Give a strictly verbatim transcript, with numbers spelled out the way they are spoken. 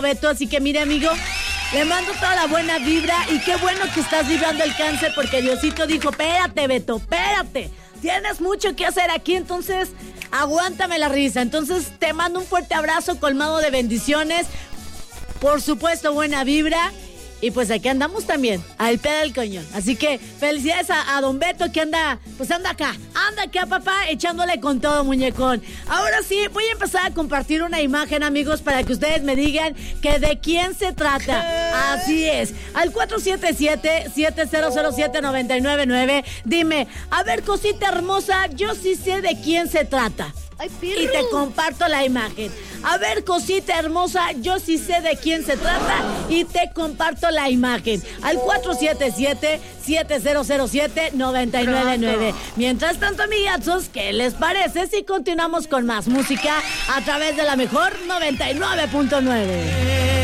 Beto, así que mire, amigo, le mando toda la buena vibra y qué bueno que estás librando el cáncer porque Diosito dijo, espérate, Beto, espérate, tienes mucho que hacer aquí, entonces aguántame la risa. Entonces te mando un fuerte abrazo colmado de bendiciones, por supuesto buena vibra. Y pues aquí andamos también, al pie del cañón. Así que felicidades a, a don Beto que anda, pues anda acá, anda acá, papá, echándole con todo, muñecón. Ahora sí, voy a empezar a compartir una imagen, amigos, para que ustedes me digan que de quién se trata. Así es, al cuatro siete siete, siete cero cero siete, nueve nueve nueve. Dime, a ver, cosita hermosa, yo sí sé de quién se trata. Ay, y te comparto la imagen. A ver, cosita hermosa, yo sí sé de quién se trata y te comparto la imagen. Al cuatro siete siete, siete cero cero siete, nueve nueve nueve. Mientras tanto, amigazos, ¿qué les parece si continuamos con más música a través de la mejor noventa y nueve punto nueve?